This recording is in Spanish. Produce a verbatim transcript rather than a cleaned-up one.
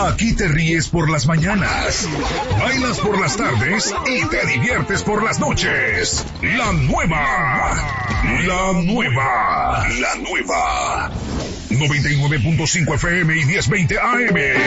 Aquí te ríes por las mañanas, bailas por las tardes y te diviertes por las noches. La nueva, la nueva, la nueva. noventa y nueve punto cinco F M y diez veinte A M.